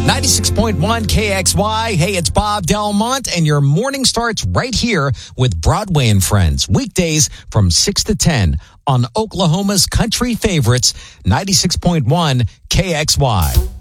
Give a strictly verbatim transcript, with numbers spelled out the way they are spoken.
ninety-six point one K X Y. Hey, it's Bob Delmont, and your morning starts right here with Broadway and Friends. Weekdays from six to ten on Oklahoma's country favorites, ninety-six point one K X Y.